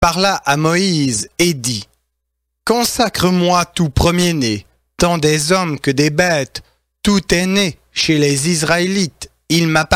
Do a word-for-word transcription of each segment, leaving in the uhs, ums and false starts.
parla à Moïse et dit : « Consacre-moi tout premier-né, tant des hommes que des bêtes, tout est né chez les Israélites, il m'appartient. »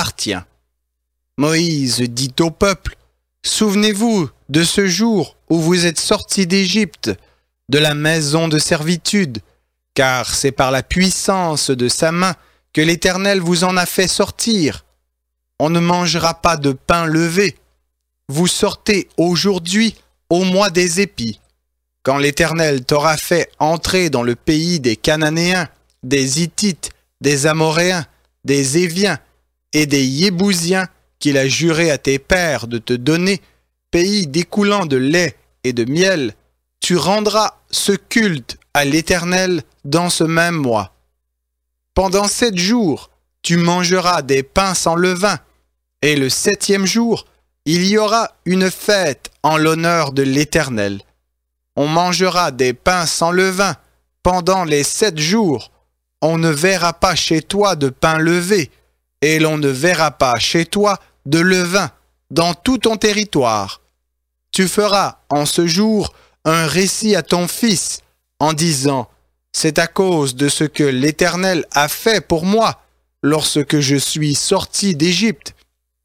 Moïse dit au peuple : « Souvenez-vous de ce jour où vous êtes sortis d'Égypte, de la maison de servitude, car c'est par la puissance de sa main que l'Éternel vous en a fait sortir. On ne mangera pas de pain levé. Vous sortez aujourd'hui au mois des épis. Quand l'Éternel t'aura fait entrer dans le pays des Cananéens, des Hittites, des Amoréens, des Éviens et des Yébousiens qu'il a juré à tes pères de te donner, pays découlant de lait et de miel, tu rendras ce culte à l'Éternel dans ce même mois. Pendant sept jours, tu mangeras des pains sans levain, et le septième jour, il y aura une fête en l'honneur de l'Éternel. On mangera des pains sans levain pendant les sept jours. On ne verra pas chez toi de pain levé, et l'on ne verra pas chez toi de levain dans tout ton territoire. Tu feras en ce jour un récit à ton fils en disant : c'est à cause de ce que l'Éternel a fait pour moi lorsque je suis sorti d'Égypte.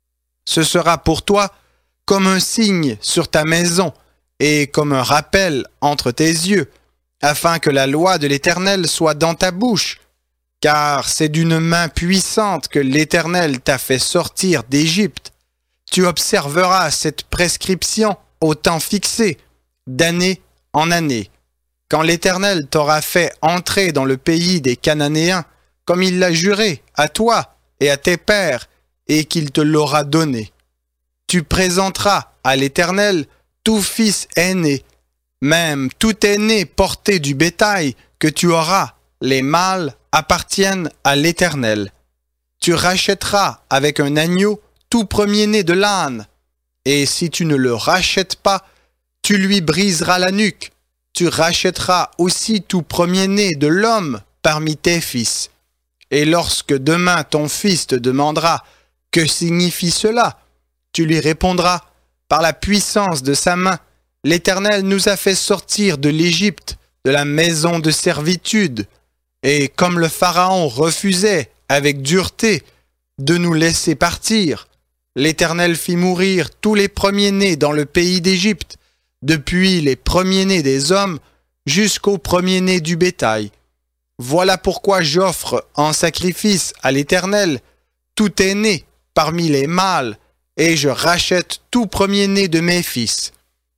Ce sera pour toi comme un signe sur ta maison et comme un rappel entre tes yeux, afin que la loi de l'Éternel soit dans ta bouche, car c'est d'une main puissante que l'Éternel t'a fait sortir d'Égypte. Tu observeras cette prescription au temps fixé, d'année en année. Quand l'Éternel t'aura fait entrer dans le pays des Cananéens, comme il l'a juré à toi et à tes pères, et qu'il te l'aura donné. Tu présenteras à l'Éternel tout fils aîné, même tout aîné porté du bétail que tu auras, les mâles appartiennent à l'Éternel. Tu rachèteras avec un agneau tout premier-né de l'âne, et si tu ne le rachètes pas, tu lui briseras la nuque. Tu rachèteras aussi tout premier-né de l'homme parmi tes fils. Et lorsque demain ton fils te demandera « Que signifie cela ?» tu lui répondras « Par la puissance de sa main, l'Éternel nous a fait sortir de l'Égypte, de la maison de servitude. Et comme le Pharaon refusait avec dureté de nous laisser partir, l'Éternel fit mourir tous les premiers-nés dans le pays d'Égypte, depuis les premiers-nés des hommes jusqu'aux premiers-nés du bétail. Voilà pourquoi j'offre en sacrifice à l'Éternel tout aîné parmi les mâles, et je rachète tout premier-né de mes fils.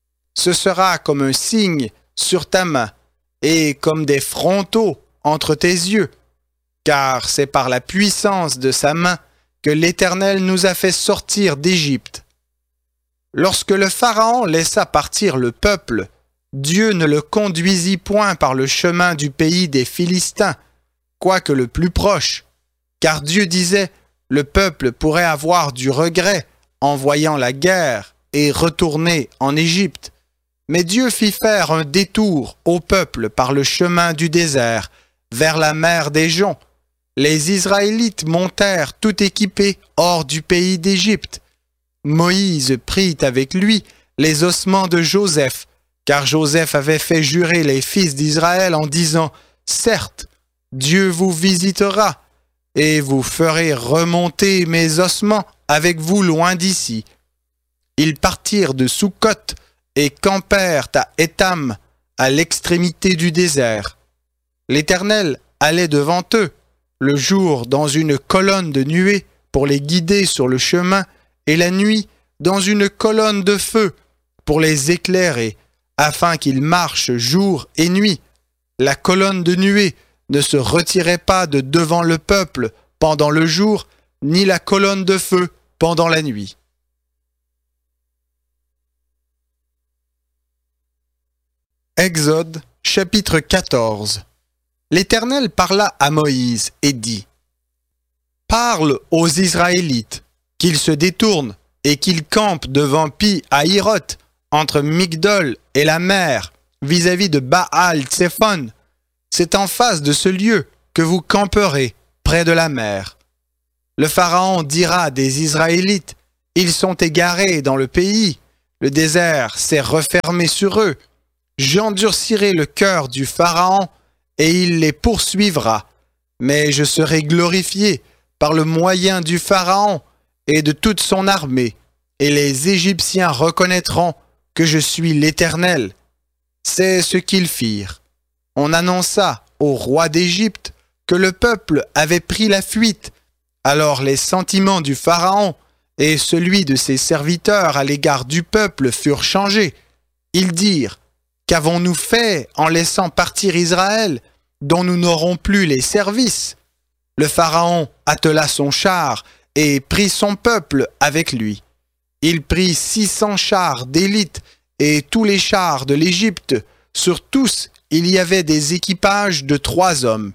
Ce sera comme un signe sur ta main, et comme des frontaux entre tes yeux, car c'est par la puissance de sa main que l'Éternel nous a fait sortir d'Égypte. Lorsque le Pharaon laissa partir le peuple, Dieu ne le conduisit point par le chemin du pays des Philistins, quoique le plus proche, car Dieu disait : le peuple pourrait avoir du regret en voyant la guerre et retourner en Égypte. Mais Dieu fit faire un détour au peuple par le chemin du désert, vers la mer des Joncs. Les Israélites montèrent tout équipés hors du pays d'Égypte. Moïse prit avec lui les ossements de Joseph, car Joseph avait fait jurer les fils d'Israël en disant : « Certes, Dieu vous visitera, et vous ferez remonter mes ossements avec vous loin d'ici. » Ils partirent de Soukhot et campèrent à Étam, à l'extrémité du désert. L'Éternel allait devant eux, le jour dans une colonne de nuée pour les guider sur le chemin, et la nuit dans une colonne de feu pour les éclairer, afin qu'ils marchent jour et nuit. La colonne de nuée ne se retirait pas de devant le peuple pendant le jour, ni la colonne de feu pendant la nuit. Exode, chapitre quatorze. L'Éternel parla à Moïse et dit : « Parle aux Israélites, qu'ils se détournent et qu'ils campent devant Pi-Hahiroth, entre Migdol et la mer, vis-à-vis de Baal-Tsephon. C'est en face de ce lieu que vous camperez, près de la mer. Le Pharaon dira des Israélites : ils sont égarés dans le pays. Le désert s'est refermé sur eux. J'endurcirai le cœur du Pharaon et il les poursuivra. Mais je serai glorifié par le moyen du Pharaon et de toute son armée, et les Égyptiens reconnaîtront que je suis l'Éternel. C'est ce qu'ils firent. On annonça au roi d'Égypte que le peuple avait pris la fuite. Alors les sentiments du Pharaon et celui de ses serviteurs à l'égard du peuple furent changés. Ils dirent: qu'avons-nous fait en laissant partir Israël, dont nous n'aurons plus les services? Le Pharaon attela son char et prit son peuple avec lui. Il prit six cents chars d'élite et tous les chars de l'Égypte. Sur tous, il y avait des équipages de trois hommes.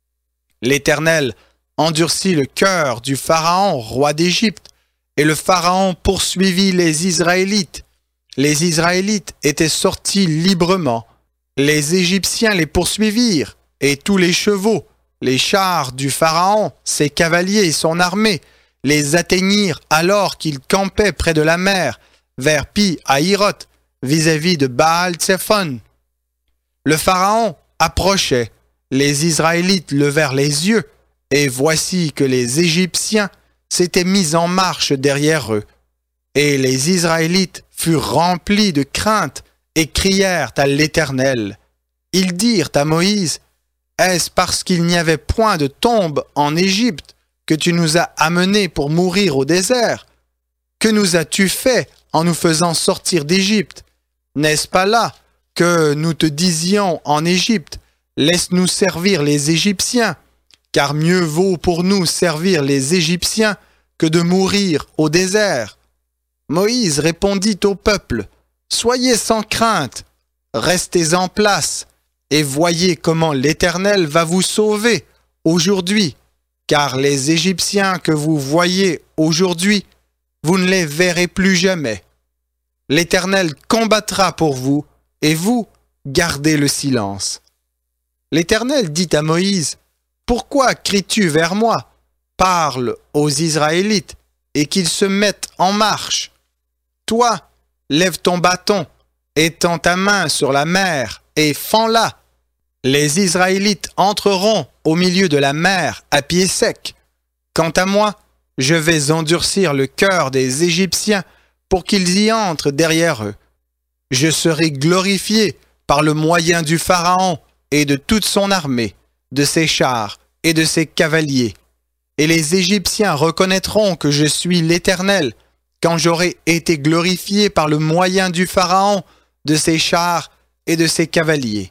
L'Éternel endurcit le cœur du Pharaon, roi d'Égypte, et le Pharaon poursuivit les Israélites. Les Israélites étaient sortis librement. Les Égyptiens les poursuivirent, et tous les chevaux, les chars du Pharaon, ses cavaliers et son armée, les atteignirent alors qu'ils campaient près de la mer, vers Pi-Hahiroth, vis-à-vis de Baal-Tsephon. Le Pharaon approchait, les Israélites levèrent les yeux, et voici que les Égyptiens s'étaient mis en marche derrière eux. Et les Israélites furent remplis de crainte et crièrent à l'Éternel. Ils dirent à Moïse: est-ce parce qu'il n'y avait point de tombe en Égypte que tu nous as amenés pour mourir au désert? Que nous as-tu fait en nous faisant sortir d'Égypte? N'est-ce pas là que nous te disions en Égypte: laisse-nous servir les Égyptiens, car mieux vaut pour nous servir les Égyptiens que de mourir au désert? Moïse répondit au peuple: soyez sans crainte, restez en place, et voyez comment l'Éternel va vous sauver aujourd'hui, car les Égyptiens que vous voyez aujourd'hui, vous ne les verrez plus jamais. L'Éternel combattra pour vous, et vous, gardez le silence. L'Éternel dit à Moïse: pourquoi cries-tu vers moi? Parle aux Israélites, et qu'ils se mettent en marche. Toi, lève ton bâton, étends ta main sur la mer, et fends-la. Les Israélites entreront au milieu de la mer à pied sec. Quant à moi, je vais endurcir le cœur des Égyptiens pour qu'ils y entrent derrière eux. Je serai glorifié par le moyen du Pharaon et de toute son armée, de ses chars et de ses cavaliers. Et les Égyptiens reconnaîtront que je suis l'Éternel, quand j'aurai été glorifié par le moyen du Pharaon, de ses chars et de ses cavaliers.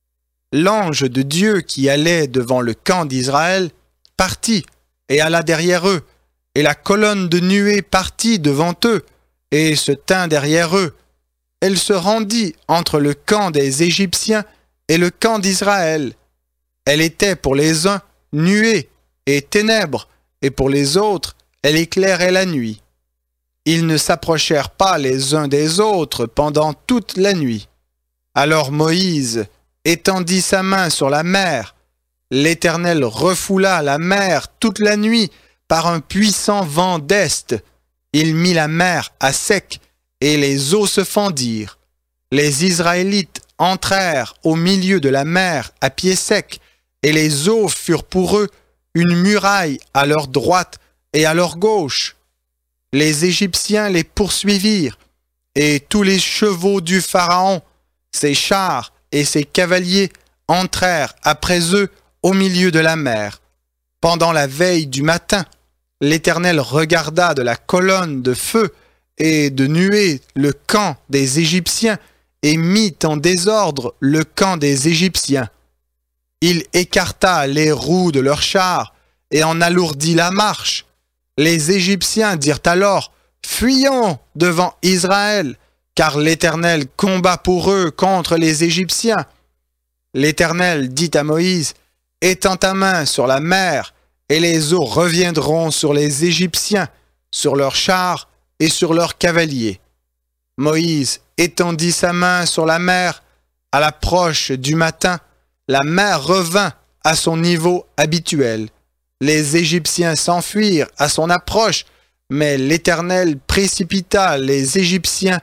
L'ange de Dieu qui allait devant le camp d'Israël partit et alla derrière eux, et la colonne de nuée partit devant eux et se tint derrière eux. Elle se rendit entre le camp des Égyptiens et le camp d'Israël. Elle était pour les uns nuée et ténèbres, et pour les autres elle éclairait la nuit. Ils ne s'approchèrent pas les uns des autres pendant toute la nuit. Alors Moïse étendit sa main sur la mer. L'Éternel refoula la mer toute la nuit par un puissant vent d'est. Il mit la mer à sec, et les eaux se fendirent. Les Israélites entrèrent au milieu de la mer à pied sec, et les eaux furent pour eux une muraille à leur droite et à leur gauche. Les Égyptiens les poursuivirent, et tous les chevaux du Pharaon, ses chars et ses cavaliers entrèrent après eux au milieu de la mer. Pendant la veille du matin, l'Éternel regarda de la colonne de feu et de nuée le camp des Égyptiens et mit en désordre le camp des Égyptiens. Il écarta les roues de leurs chars et en alourdit la marche. Les Égyptiens dirent alors: fuyons devant Israël, car l'Éternel combat pour eux contre les Égyptiens. L'Éternel dit à Moïse: étends ta main sur la mer, et les eaux reviendront sur les Égyptiens, sur leurs chars et sur leurs cavaliers. Moïse étendit sa main sur la mer. À l'approche du matin, la mer revint à son niveau habituel. Les Égyptiens s'enfuirent à son approche, mais l'Éternel précipita les Égyptiens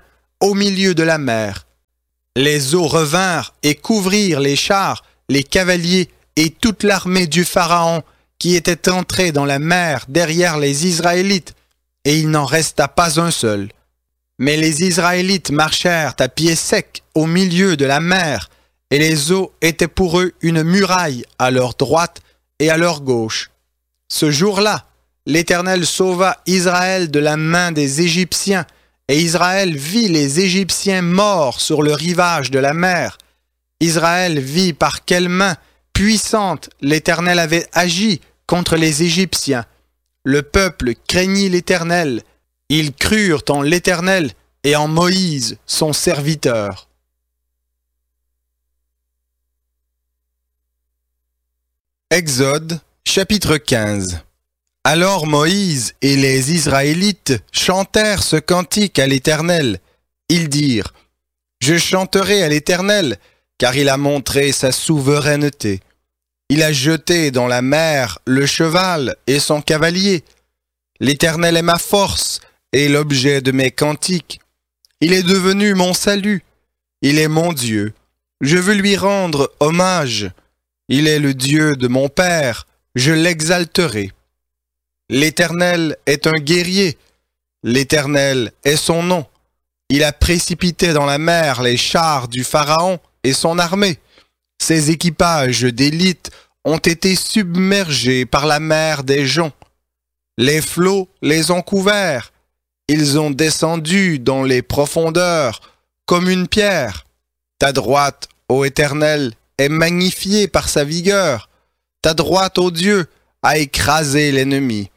au milieu de la mer. Les eaux revinrent et couvrirent les chars, les cavaliers et toute l'armée du Pharaon qui était entrée dans la mer derrière les Israélites, et il n'en resta pas un seul. Mais les Israélites marchèrent à pied sec au milieu de la mer, et les eaux étaient pour eux une muraille à leur droite et à leur gauche. Ce jour-là, l'Éternel sauva Israël de la main des Égyptiens, et Israël vit les Égyptiens morts sur le rivage de la mer. Israël vit par quelle main puissante l'Éternel avait agi contre les Égyptiens. Le peuple craignit l'Éternel. Ils crurent en l'Éternel et en Moïse, son serviteur. Exode, chapitre quinze. Alors Moïse et les Israélites chantèrent ce cantique à l'Éternel. Ils dirent : Je chanterai à l'Éternel, car il a montré sa souveraineté. Il a jeté dans la mer le cheval et son cavalier. L'Éternel est ma force et l'objet de mes cantiques. Il est devenu mon salut. Il est mon Dieu. Je veux lui rendre hommage. Il est le Dieu de mon Père. Je l'exalterai. L'Éternel est un guerrier. L'Éternel est son nom. Il a précipité dans la mer les chars du Pharaon et son armée. Ses équipages d'élite ont été submergés par la mer des joncs. Les flots les ont couverts. Ils ont descendu dans les profondeurs comme une pierre. Ta droite, ô Éternel, est magnifiée par sa vigueur. Ta droite, ô Dieu, a écrasé l'ennemi.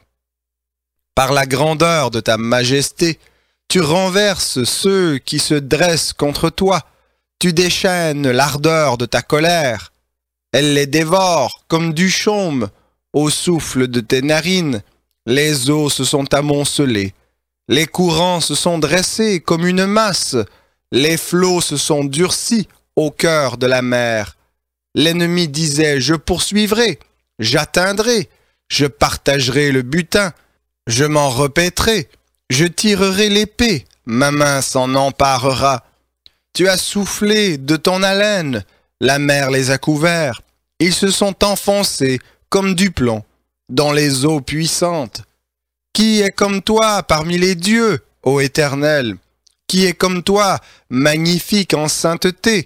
Par la grandeur de ta majesté, tu renverses ceux qui se dressent contre toi. Tu déchaînes l'ardeur de ta colère. Elle les dévore comme du chaume. Au souffle de tes narines, les eaux se sont amoncelées. Les courants se sont dressés comme une masse. Les flots se sont durcis au cœur de la mer. L'ennemi disait : Je poursuivrai, j'atteindrai, je partagerai le butin, je m'en repaîtrai, je tirerai l'épée, ma main s'en emparera. Tu as soufflé de ton haleine, la mer les a couverts. Ils se sont enfoncés comme du plomb dans les eaux puissantes. Qui est comme toi parmi les dieux, ô Éternel? Qui est comme toi, magnifique en sainteté,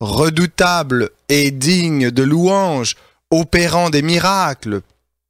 redoutable et digne de louange, opérant des miracles?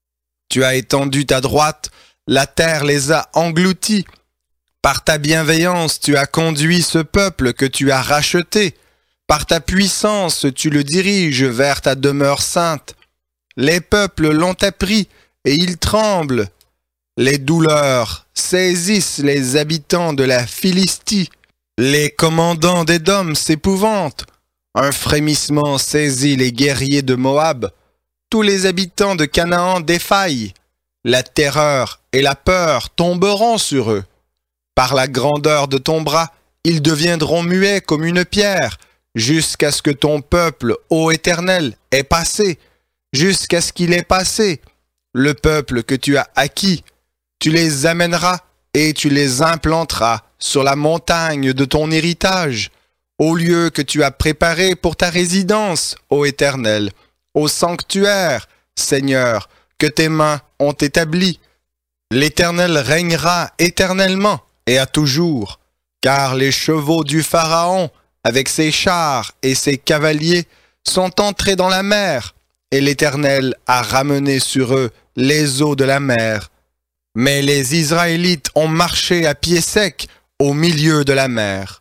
Tu as étendu ta droite, la terre les a engloutis. Par ta bienveillance, tu as conduit ce peuple que tu as racheté. Par ta puissance, tu le diriges vers ta demeure sainte. Les peuples l'ont appris et ils tremblent. Les douleurs saisissent les habitants de la Philistie. Les commandants d'Édom s'épouvantent. Un frémissement saisit les guerriers de Moab. Tous les habitants de Canaan défaillent. La terreur et la peur tomberont sur eux. Par la grandeur de ton bras, ils deviendront muets comme une pierre, jusqu'à ce que ton peuple, ô Éternel, ait passé, jusqu'à ce qu'il ait passé. Le peuple que tu as acquis, tu les amèneras et tu les implanteras sur la montagne de ton héritage, au lieu que tu as préparé pour ta résidence, ô Éternel, au sanctuaire, Seigneur, que tes mains ont établi. L'Éternel régnera éternellement et à toujours, car les chevaux du Pharaon, avec ses chars et ses cavaliers, sont entrés dans la mer, et l'Éternel a ramené sur eux les eaux de la mer. Mais les Israélites ont marché à pied sec au milieu de la mer.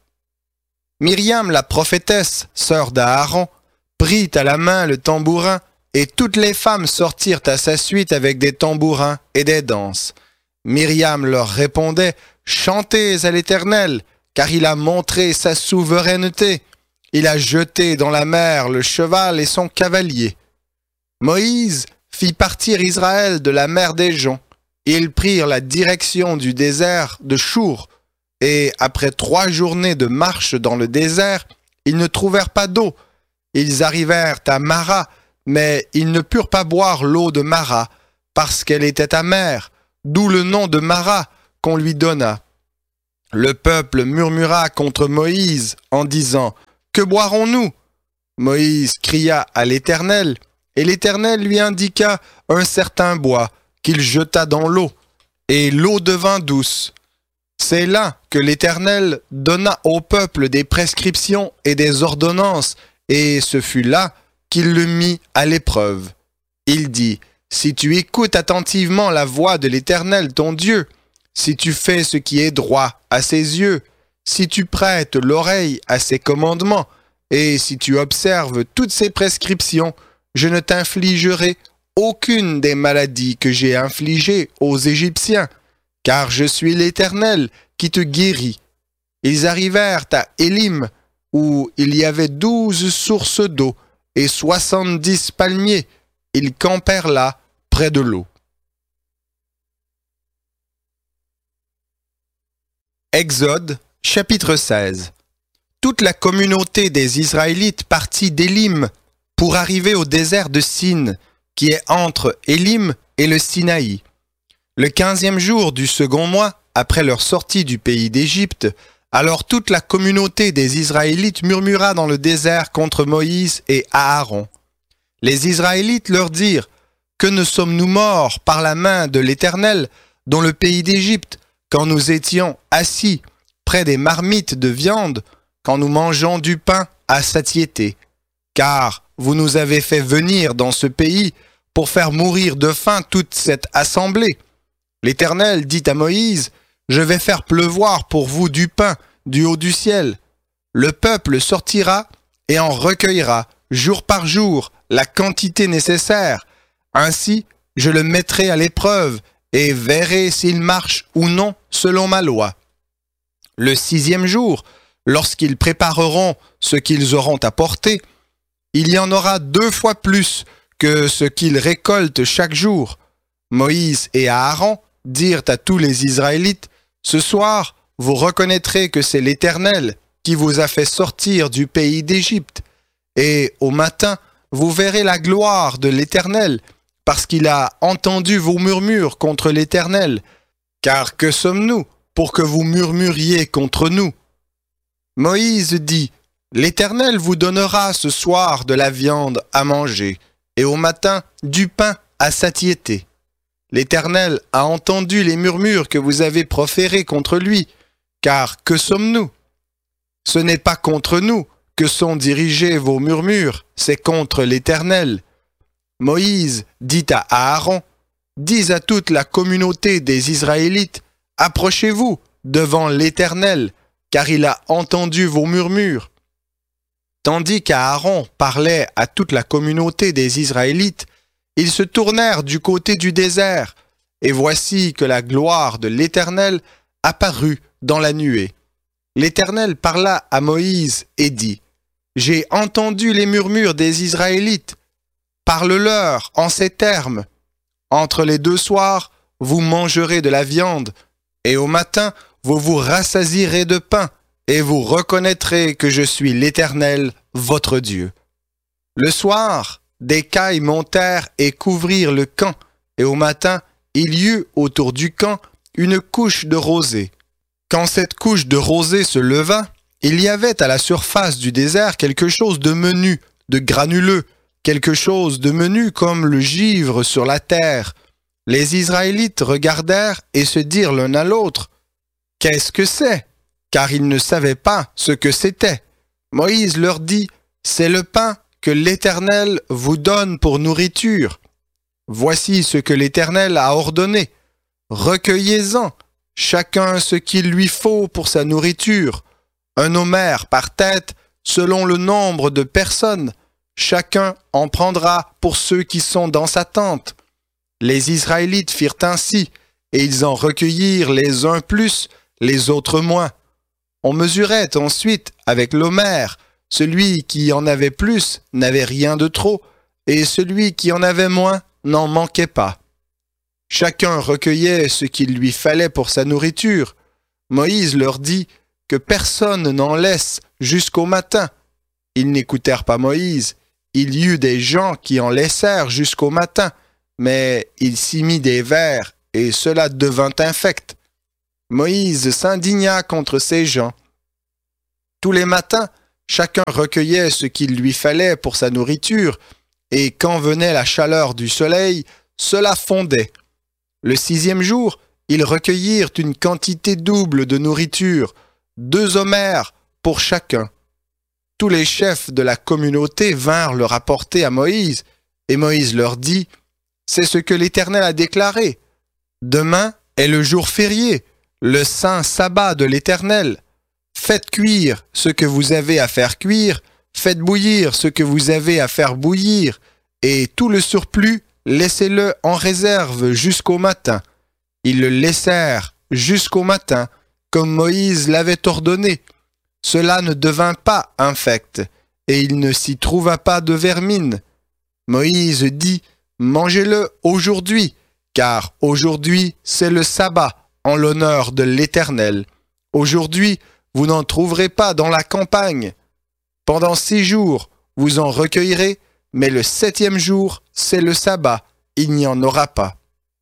Myriam la prophétesse, sœur d'Aaron, prit à la main le tambourin, et toutes les femmes sortirent à sa suite avec des tambourins et des danses. Myriam leur répondait : Chantez à l'Éternel, car il a montré sa souveraineté. Il a jeté dans la mer le cheval et son cavalier. Moïse fit partir Israël de la mer des joncs. Ils prirent la direction du désert de Chour, et après trois journées de marche dans le désert, ils ne trouvèrent pas d'eau. Ils arrivèrent à Mara, mais ils ne purent pas boire l'eau de Mara, parce qu'elle était amère, d'où le nom de Mara qu'on lui donna. Le peuple murmura contre Moïse en disant « Que boirons-nous » Moïse cria à l'Éternel, et l'Éternel lui indiqua un certain bois qu'il jeta dans l'eau, et l'eau devint douce. C'est là que l'Éternel donna au peuple des prescriptions et des ordonnances, et ce fut là qu'il le mit à l'épreuve. Il dit, « Si tu écoutes attentivement la voix de l'Éternel ton Dieu, si tu fais ce qui est droit à ses yeux, si tu prêtes l'oreille à ses commandements, et si tu observes toutes ses prescriptions, je ne t'infligerai aucune des maladies que j'ai infligées aux Égyptiens, car je suis l'Éternel qui te guérit. » Ils arrivèrent à Élim, où il y avait douze sources d'eau et soixante-dix palmiers. Ils campèrent là, près de l'eau. Exode, chapitre seize. Toute la communauté des Israélites partit d'Élim pour arriver au désert de Sin, qui est entre Élim et le Sinaï. Le quinzième jour du second mois, après leur sortie du pays d'Égypte, alors toute la communauté des Israélites murmura dans le désert contre Moïse et Aaron. Les Israélites leur dirent, « Que ne sommes-nous morts par la main de l'Éternel dans le pays d'Égypte, quand nous étions assis près des marmites de viande, quand nous mangeons du pain à satiété. Car vous nous avez fait venir dans ce pays pour faire mourir de faim toute cette assemblée. L'Éternel dit à Moïse, « Je vais faire pleuvoir pour vous du pain du haut du ciel. Le peuple sortira et en recueillera jour par jour la quantité nécessaire. Ainsi, je le mettrai à l'épreuve et verrai s'il marche ou non selon ma loi. Le sixième jour, lorsqu'ils prépareront ce qu'ils auront apporté, il y en aura deux fois plus que ce qu'ils récoltent chaque jour. » Moïse et Aaron dirent à tous les Israélites, « Ce soir, vous reconnaîtrez que c'est l'Éternel qui vous a fait sortir du pays d'Égypte. Et au matin, vous verrez la gloire de l'Éternel, parce qu'il a entendu vos murmures contre l'Éternel. Car que sommes-nous pour que vous murmuriez contre nous ?» Moïse dit, « L'Éternel vous donnera ce soir de la viande à manger, et au matin du pain à satiété. L'Éternel a entendu les murmures que vous avez proférés contre lui, car que sommes-nous? Ce n'est pas contre nous que sont dirigés vos murmures, c'est contre l'Éternel. » Moïse dit à Aaron, « Dis à toute la communauté des Israélites, approchez-vous devant l'Éternel, car il a entendu vos murmures. » Tandis qu'Aaron parlait à toute la communauté des Israélites, ils se tournèrent du côté du désert, et voici que la gloire de l'Éternel apparut dans la nuée. L'Éternel parla à Moïse et dit, « J'ai entendu les murmures des Israélites. Parle-leur en ces termes. Entre les deux soirs, vous mangerez de la viande, et au matin, vous vous rassasierez de pain, et vous reconnaîtrez que je suis l'Éternel, votre Dieu. » Le soir, des cailles montèrent et couvrirent le camp, et au matin, il y eut autour du camp une couche de rosée. Quand cette couche de rosée se leva, il y avait à la surface du désert quelque chose de menu, de granuleux, quelque chose de menu comme le givre sur la terre. Les Israélites regardèrent et se dirent l'un à l'autre, « Qu'est-ce que c'est ?» Car ils ne savaient pas ce que c'était. Moïse leur dit, « C'est le pain que l'Éternel vous donne pour nourriture. Voici ce que l'Éternel a ordonné. Recueillez-en, chacun ce qu'il lui faut pour sa nourriture, un homère par tête selon le nombre de personnes. Chacun en prendra pour ceux qui sont dans sa tente. » Les Israélites firent ainsi, et ils en recueillirent les uns plus, les autres moins. On mesurait ensuite avec l'homère. Celui qui en avait plus n'avait rien de trop, et celui qui en avait moins n'en manquait pas. Chacun recueillait ce qu'il lui fallait pour sa nourriture. Moïse leur dit que personne n'en laisse jusqu'au matin. Ils n'écoutèrent pas Moïse. Il y eut des gens qui en laissèrent jusqu'au matin, mais il s'y mit des vers, et cela devint infect. Moïse s'indigna contre ces gens. Tous les matins, chacun recueillait ce qu'il lui fallait pour sa nourriture, et quand venait la chaleur du soleil, cela fondait. Le sixième jour, ils recueillirent une quantité double de nourriture, deux homères pour chacun. Tous les chefs de la communauté vinrent le rapporter à Moïse, et Moïse leur dit, « C'est ce que l'Éternel a déclaré. Demain est le jour férié, le saint sabbat de l'Éternel. Faites cuire ce que vous avez à faire cuire, faites bouillir ce que vous avez à faire bouillir, et tout le surplus, laissez-le en réserve jusqu'au matin. » Ils le laissèrent jusqu'au matin, comme Moïse l'avait ordonné. Cela ne devint pas infect, et il ne s'y trouva pas de vermine. Moïse dit, « Mangez-le aujourd'hui, car aujourd'hui c'est le sabbat en l'honneur de l'Éternel. Aujourd'hui, vous n'en trouverez pas dans la campagne. Pendant six jours, vous en recueillerez, mais le septième jour, c'est le sabbat, il n'y en aura pas. »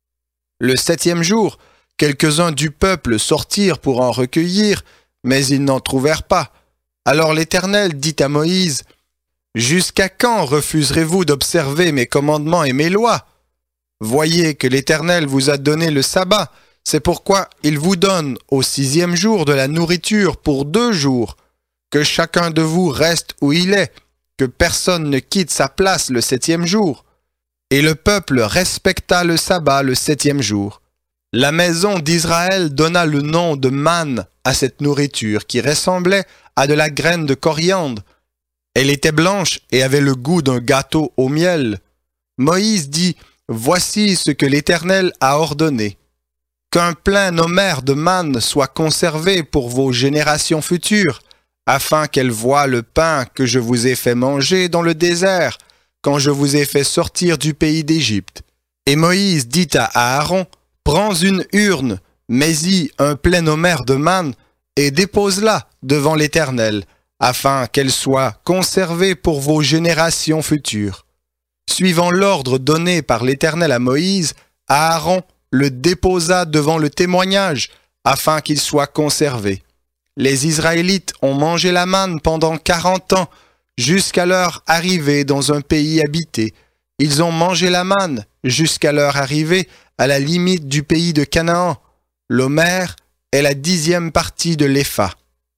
Le septième jour, quelques-uns du peuple sortirent pour en recueillir, mais ils n'en trouvèrent pas. Alors l'Éternel dit à Moïse, « Jusqu'à quand refuserez-vous d'observer mes commandements et mes lois? Voyez que l'Éternel vous a donné le sabbat, c'est pourquoi il vous donne au sixième jour de la nourriture pour deux jours. Que chacun de vous reste où il est, que personne ne quitte sa place le septième jour. » Et le peuple respecta le sabbat le septième jour. La maison d'Israël donna le nom de manne à cette nourriture qui ressemblait à de la graine de coriandre. Elle était blanche et avait le goût d'un gâteau au miel. Moïse dit, « Voici ce que l'Éternel a ordonné. Qu'un plein homère de manne soit conservé pour vos générations futures, afin qu'elles voient le pain que je vous ai fait manger dans le désert, quand je vous ai fait sortir du pays d'Égypte. » Et Moïse dit à Aaron, « Prends une urne, mets-y un plein homère de manne, et dépose-la devant l'Éternel, afin qu'elle soit conservée pour vos générations futures. » Suivant l'ordre donné par l'Éternel à Moïse, Aaron le déposa devant le témoignage, afin qu'il soit conservé. Les Israélites ont mangé la manne pendant quarante ans, jusqu'à leur arrivée dans un pays habité. Ils ont mangé la manne jusqu'à leur arrivée à la limite du pays de Canaan. L'homère est la dixième partie de l'épha.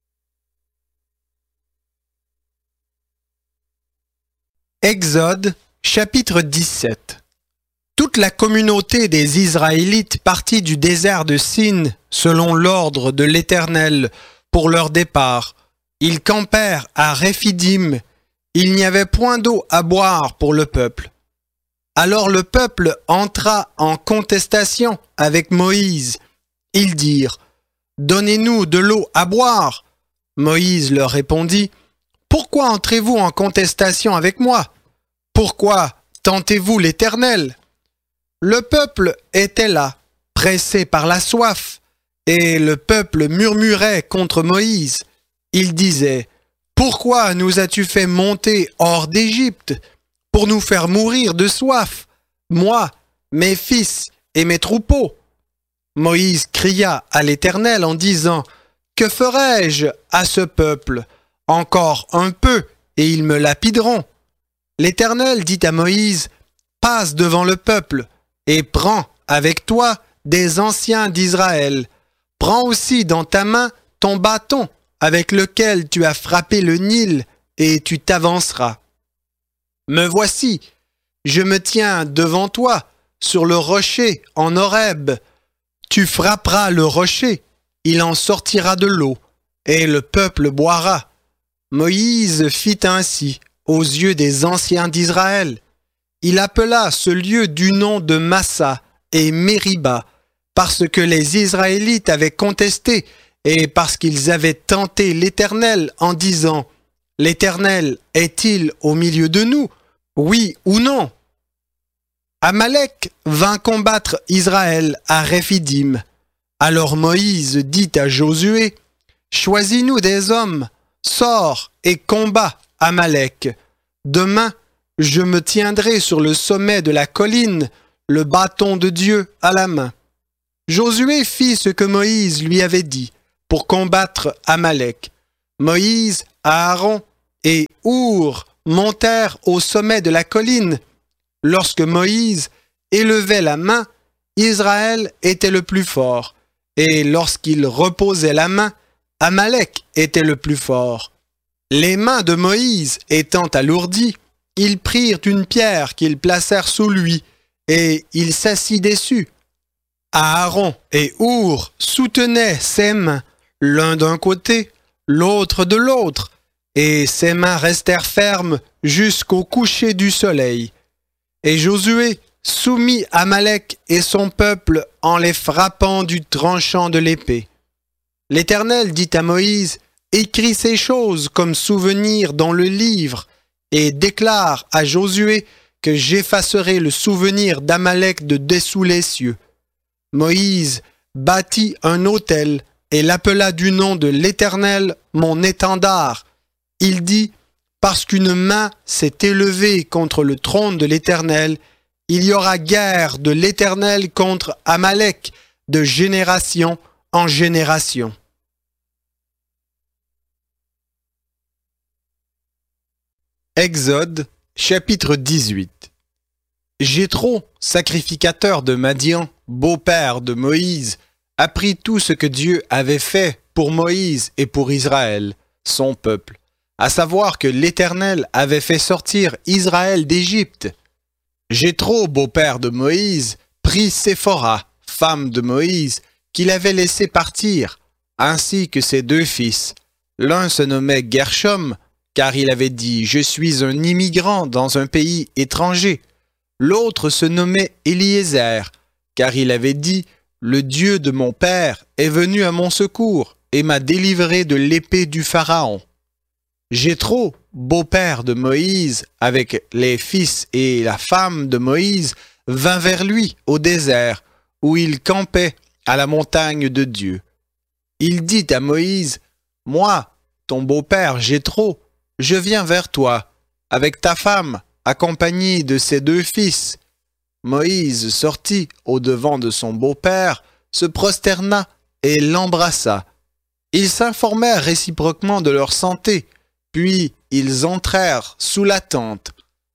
Exode, chapitre dix-sept. Toute la communauté des Israélites partit du désert de Sin, selon l'ordre de l'Éternel, pour leur départ. Ils campèrent à Réphidim. Il n'y avait point d'eau à boire pour le peuple. Alors le peuple entra en contestation avec Moïse. Ils dirent, « Donnez-nous de l'eau à boire. » Moïse leur répondit, « Pourquoi entrez-vous en contestation avec moi? Pourquoi tentez-vous l'Éternel? » Le peuple était là, pressé par la soif, et le peuple murmurait contre Moïse. Il disait, « Pourquoi nous as-tu fait monter hors d'Égypte pour nous faire mourir de soif, moi, mes fils et mes troupeaux? » Moïse cria à l'Éternel en disant, « Que ferai-je à ce peuple? Encore un peu, et ils me lapideront. » L'Éternel dit à Moïse, « Passe devant le peuple, et prends avec toi des anciens d'Israël. Prends aussi dans ta main ton bâton, avec lequel tu as frappé le Nil, et tu t'avanceras. Me voici, je me tiens devant toi, sur le rocher en Horeb. Tu frapperas le rocher, il en sortira de l'eau, et le peuple boira. » Moïse fit ainsi aux yeux des anciens d'Israël. Il appela ce lieu du nom de Massa et Mériba, parce que les Israélites avaient contesté et parce qu'ils avaient tenté l'Éternel en disant, « L'Éternel est-il au milieu de nous? Oui ou non? » Amalek vint combattre Israël à Réphidim. Alors Moïse dit à Josué, « Choisis-nous des hommes, sors et combat Amalek. Demain, je me tiendrai sur le sommet de la colline, le bâton de Dieu à la main. » Josué fit ce que Moïse lui avait dit pour combattre Amalek. Moïse, Aaron et Our montèrent au sommet de la colline. Lorsque Moïse élevait la main, Israël était le plus fort, et lorsqu'il reposait la main, Amalek était le plus fort. Les mains de Moïse étant alourdies, ils prirent une pierre qu'ils placèrent sous lui, et il s'assit dessus. Aaron et Our soutenaient ses mains, l'un d'un côté, l'autre de l'autre, et ses mains restèrent fermes jusqu'au coucher du soleil. Et Josué soumit Amalek et son peuple en les frappant du tranchant de l'épée. L'Éternel dit à Moïse, « Écris ces choses comme souvenir dans le livre, et déclare à Josué que j'effacerai le souvenir d'Amalek de dessous les cieux. » Moïse bâtit un autel et l'appela du nom de l'Éternel mon étendard. Il dit, « Parce qu'une main s'est élevée contre le trône de l'Éternel, il y aura guerre de l'Éternel contre Amalek de génération en génération. » Exode, chapitre dix-huit. Jéthro, sacrificateur de Madian, beau-père de Moïse, apprit tout ce que Dieu avait fait pour Moïse et pour Israël, son peuple, à savoir que l'Éternel avait fait sortir Israël d'Égypte. Jéthro, beau-père de Moïse, prit Séphora, femme de Moïse, qu'il avait laissé partir, ainsi que ses deux fils. L'un se nommait Gershom, car il avait dit « Je suis un immigrant dans un pays étranger ». L'autre se nommait Éliézer, car il avait dit « Le Dieu de mon père est venu à mon secours et m'a délivré de l'épée du Pharaon. » Jéthro, beau-père de Moïse, avec les fils et la femme de Moïse, vint vers lui au désert, où il campait à la montagne de Dieu. Il dit à Moïse, « Moi, ton beau-père Jéthro, je viens vers toi, avec ta femme, accompagné de ses deux fils. » Moïse sortit au-devant de son beau-père, se prosterna et l'embrassa. Ils s'informèrent réciproquement de leur santé, puis ils entrèrent sous la tente.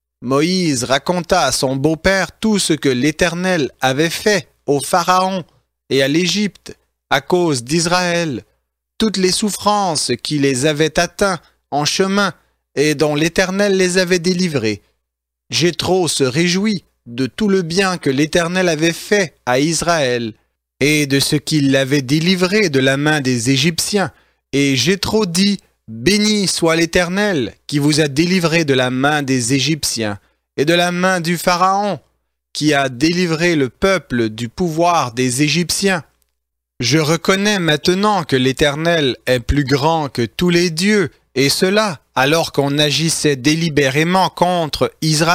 Moïse raconta à son beau-père tout ce que l'Éternel avait fait au Pharaon et à l'Égypte à cause d'Israël, toutes les souffrances qui les avaient atteints en chemin et dont l'Éternel les avait délivrés. Jéthro se réjouit de tout le bien que l'Éternel avait fait à Israël et de ce qu'il l'avait délivré de la main des Égyptiens. Et Jéthro dit, « Béni soit l'Éternel qui vous a délivré de la main des Égyptiens et de la main du Pharaon, qui a délivré le peuple du pouvoir des Égyptiens. Je reconnais maintenant que l'Éternel est plus grand que tous les dieux, et cela alors qu'on agissait délibérément contre Israël. »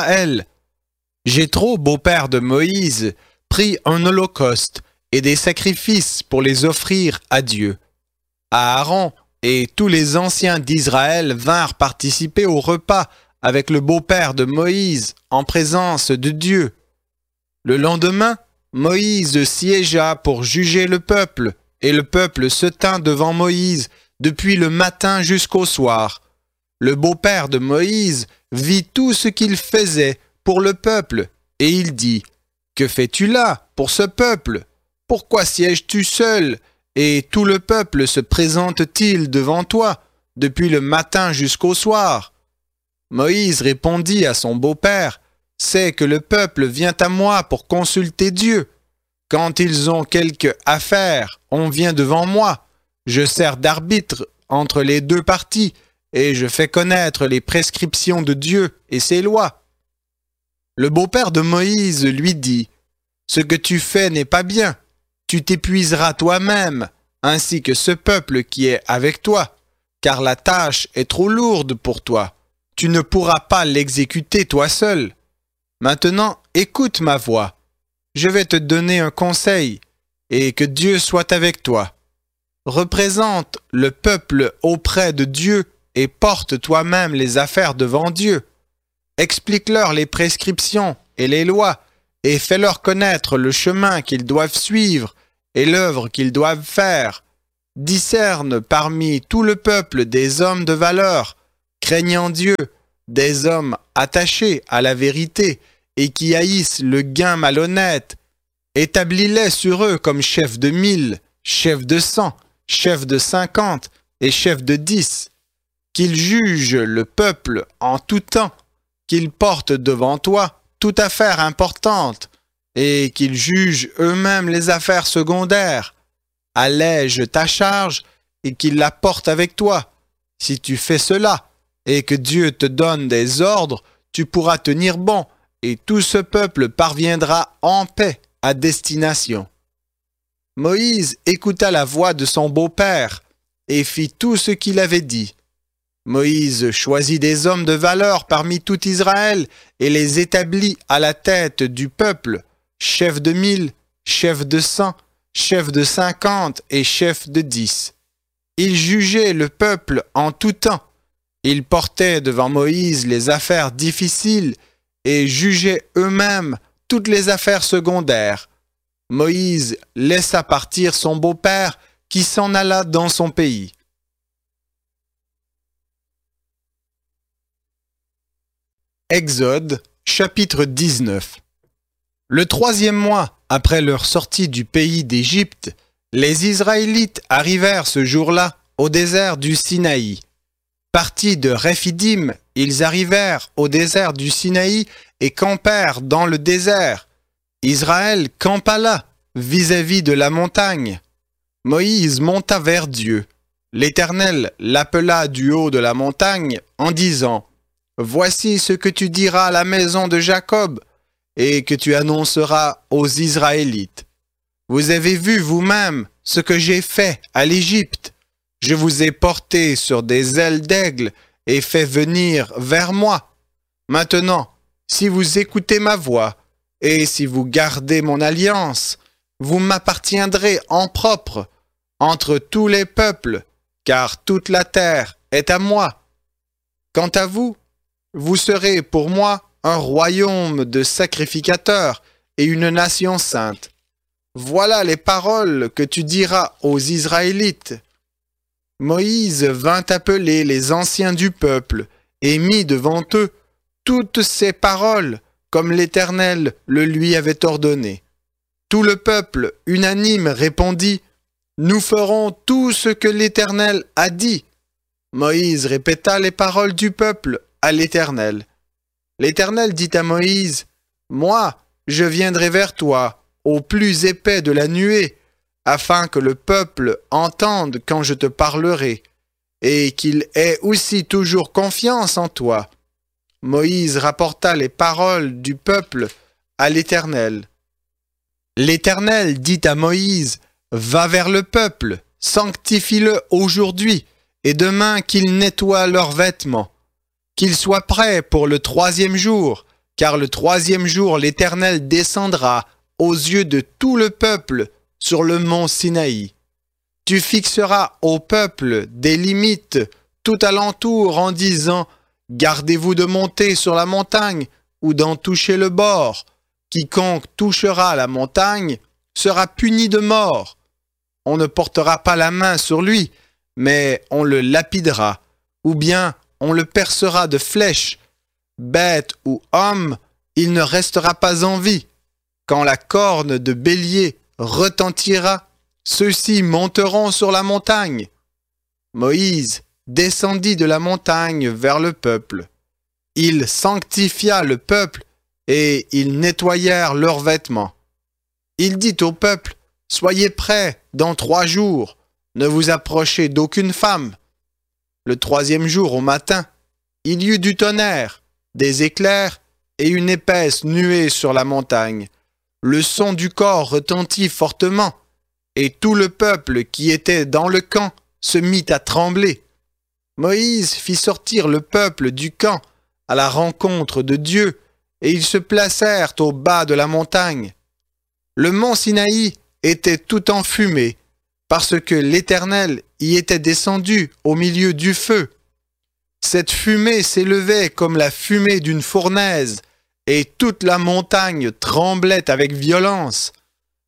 Jéthro, beau-père de Moïse, prit un holocauste et des sacrifices pour les offrir à Dieu. Aaron et tous les anciens d'Israël vinrent participer au repas avec le beau-père de Moïse en présence de Dieu. Le lendemain, Moïse siégea pour juger le peuple, et le peuple se tint devant Moïse depuis le matin jusqu'au soir. Le beau-père de Moïse vit tout ce qu'il faisait pour le peuple, et il dit, « Que fais-tu là pour ce peuple? Pourquoi sièges-tu seul, et tout le peuple se présente-t-il devant toi, depuis le matin jusqu'au soir? » Moïse répondit à son beau-père, « C'est que le peuple vient à moi pour consulter Dieu. Quand ils ont quelque affaire, on vient devant moi. Je sers d'arbitre entre les deux parties, et je fais connaître les prescriptions de Dieu et ses lois. » Le beau-père de Moïse lui dit, « Ce que tu fais n'est pas bien. Tu t'épuiseras toi-même, ainsi que ce peuple qui est avec toi, car la tâche est trop lourde pour toi. Tu ne pourras pas l'exécuter toi seul. Maintenant, écoute ma voix. Je vais te donner un conseil, et que Dieu soit avec toi. Représente le peuple auprès de Dieu et porte toi-même les affaires devant Dieu. Explique-leur les prescriptions et les lois, et fais-leur connaître le chemin qu'ils doivent suivre, et l'œuvre qu'ils doivent faire. Discerne parmi tout le peuple des hommes de valeur, craignant Dieu, des hommes attachés à la vérité et qui haïssent le gain malhonnête. Établis-les sur eux comme chefs de mille, chefs de cent, chefs de cinquante et chefs de dix. Qu'ils jugent le peuple en tout temps, qu'ils portent devant toi toute affaire importante et qu'ils jugent eux-mêmes les affaires secondaires. Allège ta charge et qu'ils la portent avec toi. Si tu fais cela et que Dieu te donne des ordres, tu pourras tenir bon et tout ce peuple parviendra en paix à destination. Moïse écouta la voix de son beau-père et fit tout ce qu'il avait dit. Moïse choisit des hommes de valeur parmi tout Israël et les établit à la tête du peuple, chef de mille, chef de cent, chef de cinquante et chef de dix. Ils jugeaient le peuple en tout temps. Ils portaient devant Moïse les affaires difficiles et jugeaient eux-mêmes toutes les affaires secondaires. Moïse laissa partir son beau-père qui s'en alla dans son pays. Exode, chapitre dix-neuf. Le troisième mois après leur sortie du pays d'Égypte, les Israélites arrivèrent ce jour-là au désert du Sinaï. Partis de Réphidim, ils arrivèrent au désert du Sinaï et campèrent dans le désert. Israël campa là, vis-à-vis de la montagne. Moïse monta vers Dieu. L'Éternel l'appela du haut de la montagne en disant : « Voici ce que tu diras à la maison de Jacob et que tu annonceras aux Israélites. Vous avez vu vous-même ce que j'ai fait à l'Égypte. Je vous ai porté sur des ailes d'aigle et fait venir vers moi. Maintenant, si vous écoutez ma voix et si vous gardez mon alliance, vous m'appartiendrez en propre entre tous les peuples, car toute la terre est à moi. Quant à vous, vous serez pour moi un royaume de sacrificateurs et une nation sainte. Voilà les paroles que tu diras aux Israélites. » Moïse vint appeler les anciens du peuple et mit devant eux toutes ces paroles comme l'Éternel le lui avait ordonné. Tout le peuple unanime répondit : « Nous ferons tout ce que l'Éternel a dit. » Moïse répéta les paroles du peuple à l'Éternel. L'Éternel dit à Moïse : « Moi, je viendrai vers toi, au plus épais de la nuée, afin que le peuple entende quand je te parlerai, et qu'il ait aussi toujours confiance en toi. » Moïse rapporta les paroles du peuple à l'Éternel. L'Éternel dit à Moïse : « Va vers le peuple, sanctifie-le aujourd'hui, et demain qu'ils nettoient leurs vêtements. Qu'ils soient prêts pour le troisième jour, car le troisième jour l'Éternel descendra aux yeux de tout le peuple sur le mont Sinaï. Tu fixeras au peuple des limites tout alentour en disant : Gardez-vous de monter sur la montagne ou d'en toucher le bord. Quiconque touchera la montagne sera puni de mort. On ne portera pas la main sur lui, mais on le lapidera, ou bien on le percera de flèches. Bête ou homme, il ne restera pas en vie. Quand la corne de bélier retentira, ceux-ci monteront sur la montagne. » Moïse descendit de la montagne vers le peuple. Il sanctifia le peuple et ils nettoyèrent leurs vêtements. Il dit au peuple : « Soyez prêts dans trois jours, ne vous approchez d'aucune femme. » Le troisième jour au matin, il y eut du tonnerre, des éclairs et une épaisse nuée sur la montagne. Le son du cor retentit fortement, et tout le peuple qui était dans le camp se mit à trembler. Moïse fit sortir le peuple du camp à la rencontre de Dieu, et ils se placèrent au bas de la montagne. Le mont Sinaï était tout en fumée, parce que l'Éternel y était descendu au milieu du feu. Cette fumée s'élevait comme la fumée d'une fournaise, et toute la montagne tremblait avec violence.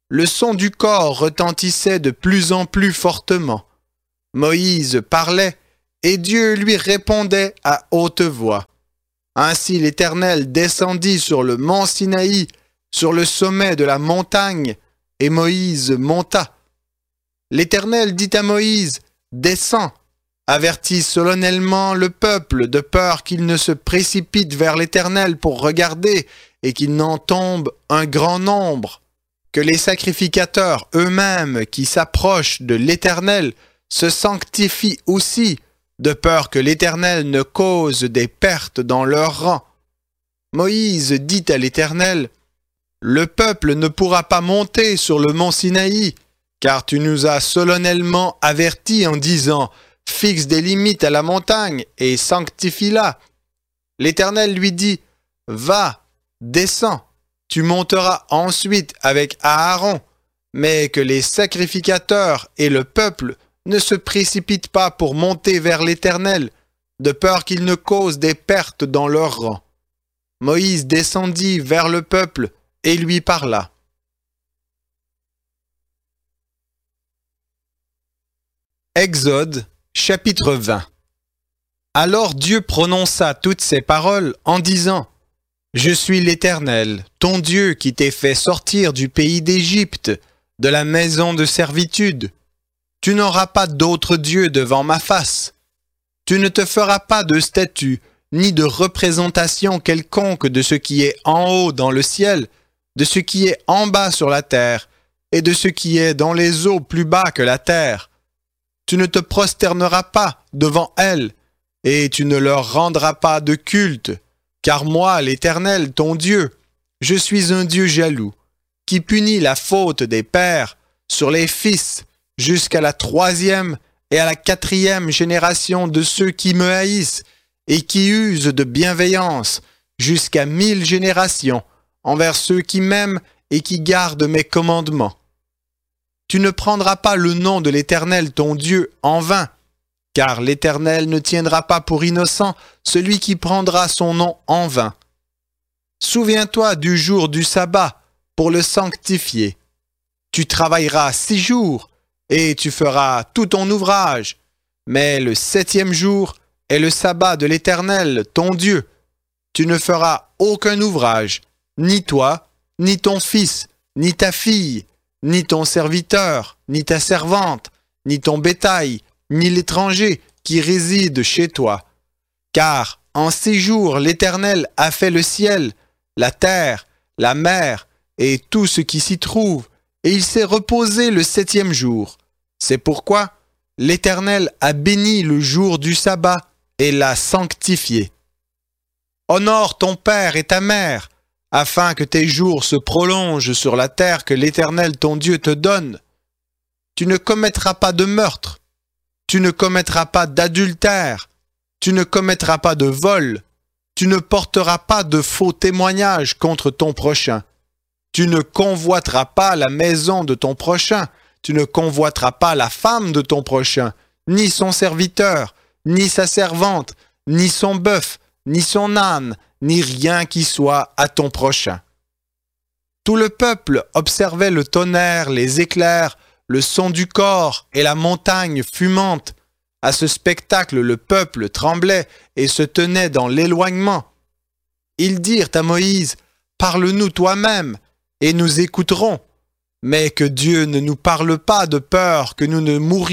Le son du cor retentissait de plus en plus fortement. Moïse parlait, et Dieu lui répondait à haute voix. Ainsi l'Éternel descendit sur le mont Sinaï, sur le sommet de la montagne, et Moïse monta. L'Éternel dit à Moïse, « Descends, avertis solennellement le peuple de peur qu'il ne se précipite vers l'Éternel pour regarder et qu'il n'en tombe un grand nombre, que les sacrificateurs eux-mêmes qui s'approchent de l'Éternel se sanctifient aussi, de peur que l'Éternel ne cause des pertes dans leur rang. » Moïse dit à l'Éternel, « Le peuple ne pourra pas monter sur le mont Sinaï, car tu nous as solennellement avertis en disant, « Fixe des limites à la montagne et sanctifie-la. » L'Éternel lui dit, « Va, descends, tu monteras ensuite avec Aaron, mais que les sacrificateurs et le peuple ne se précipitent pas pour monter vers l'Éternel, de peur qu'ils ne causent des pertes dans leur rang. » Moïse descendit vers le peuple et lui parla. Exode, chapitre vingt. Alors Dieu prononça toutes ces paroles en disant, « Je suis l'Éternel, ton Dieu qui t'ai fait sortir du pays d'Égypte, de la maison de servitude. Tu n'auras pas d'autre Dieu devant ma face. Tu ne te feras pas de statue, ni de représentation quelconque de ce qui est en haut dans le ciel, de ce qui est en bas sur la terre, et de ce qui est dans les eaux plus bas que la terre. Tu ne te prosterneras pas devant elles, et tu ne leur rendras pas de culte, car moi, l'Éternel, ton Dieu, je suis un Dieu jaloux, qui punit la faute des pères sur les fils, jusqu'à la troisième et à la quatrième génération de ceux qui me haïssent et qui usent de bienveillance, jusqu'à mille générations, envers ceux qui m'aiment et qui gardent mes commandements. Tu ne prendras pas le nom de l'Éternel ton Dieu en vain, car l'Éternel ne tiendra pas pour innocent celui qui prendra son nom en vain. Souviens-toi du jour du sabbat pour le sanctifier. Tu travailleras six jours et tu feras tout ton ouvrage, mais le septième jour est le sabbat de l'Éternel ton Dieu. Tu ne feras aucun ouvrage, ni toi, ni ton fils, ni ta fille, ni ton serviteur, ni ta servante, ni ton bétail, ni l'étranger qui réside chez toi. Car en six jours l'Éternel a fait le ciel, la terre, la mer et tout ce qui s'y trouve, et il s'est reposé le septième jour. C'est pourquoi l'Éternel a béni le jour du sabbat et l'a sanctifié. Honore ton père et ta mère, afin que tes jours se prolongent sur la terre que l'Éternel ton Dieu te donne. Tu ne commettras pas de meurtre, tu ne commettras pas d'adultère, tu ne commettras pas de vol, tu ne porteras pas de faux témoignages contre ton prochain. Tu ne convoiteras pas la maison de ton prochain, tu ne convoiteras pas la femme de ton prochain, ni son serviteur, ni sa servante, ni son bœuf, ni son âne, ni rien qui soit à ton prochain. » Tout le peuple observait le tonnerre, les éclairs, le son du cor et la montagne fumante. À ce spectacle, le peuple tremblait et se tenait dans l'éloignement. Ils dirent à Moïse, « Parle-nous toi-même, et nous écouterons, mais que Dieu ne nous parle pas de peur que nous ne mourions. »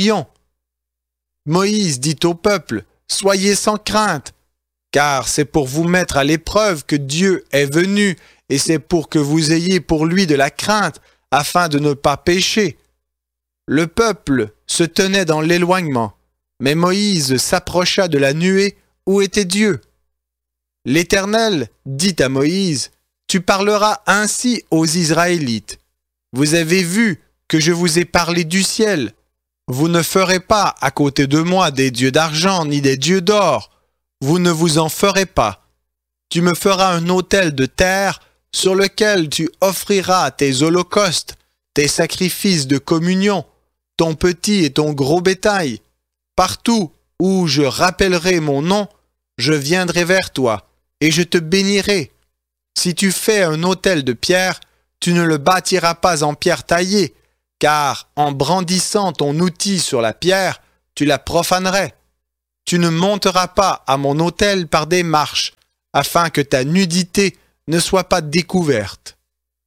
Moïse dit au peuple, « Soyez sans crainte, car c'est pour vous mettre à l'épreuve que Dieu est venu, et c'est pour que vous ayez pour lui de la crainte, afin de ne pas pécher. » Le peuple se tenait dans l'éloignement, mais Moïse s'approcha de la nuée où était Dieu. L'Éternel dit à Moïse, « Tu parleras ainsi aux Israélites. Vous avez vu que je vous ai parlé du ciel. Vous ne ferez pas à côté de moi des dieux d'argent ni des dieux d'or. Vous ne vous en ferez pas. Tu me feras un autel de terre sur lequel tu offriras tes holocaustes, tes sacrifices de communion, ton petit et ton gros bétail. Partout où je rappellerai mon nom, je viendrai vers toi et je te bénirai. Si tu fais un autel de pierre, tu ne le bâtiras pas en pierre taillée, car en brandissant ton outil sur la pierre, tu la profanerais. Tu ne monteras pas à mon autel par des marches, afin que ta nudité ne soit pas découverte.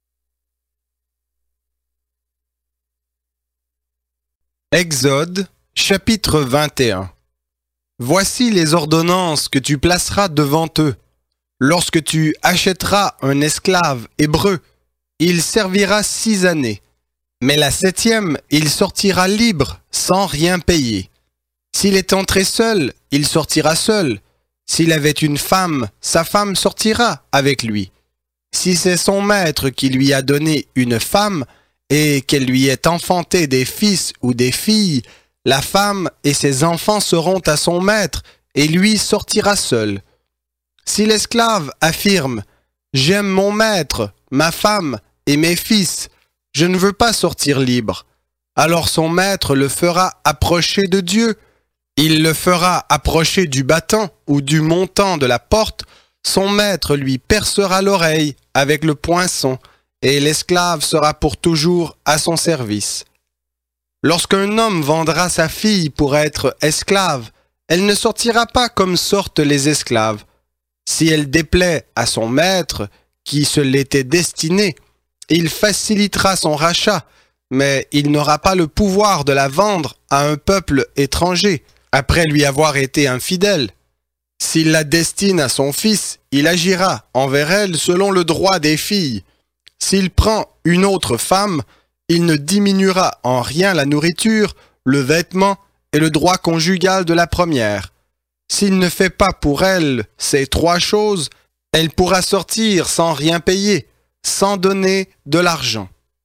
Exode, chapitre vingt et un. Voici les ordonnances que tu placeras devant eux. Lorsque tu achèteras un esclave hébreu, il servira six années, mais la septième, il sortira libre, sans rien payer. S'il est entré seul, il sortira seul. S'il avait une femme, sa femme sortira avec lui. Si c'est son maître qui lui a donné une femme, et qu'elle lui ait enfanté des fils ou des filles, la femme et ses enfants seront à son maître, et lui sortira seul. Si l'esclave affirme « J'aime mon maître, ma femme et mes fils, je ne veux pas sortir libre », alors son maître le fera approcher de Dieu. Il le fera approcher du battant ou du montant de la porte, son maître lui percera l'oreille avec le poinçon, et l'esclave sera pour toujours à son service. Lorsqu'un homme vendra sa fille pour être esclave, elle ne sortira pas comme sortent les esclaves. Si elle déplaît à son maître, qui se l'était destiné, il facilitera son rachat, mais il n'aura pas le pouvoir de la vendre à un peuple étranger, après lui avoir été infidèle. S'il la destine à son fils, il agira envers elle selon le droit des filles. S'il prend une autre femme, il ne diminuera en rien la nourriture, le vêtement et le droit conjugal de la première. S'il ne fait pas pour elle ces trois choses, elle pourra sortir sans rien payer, sans donner de l'argent.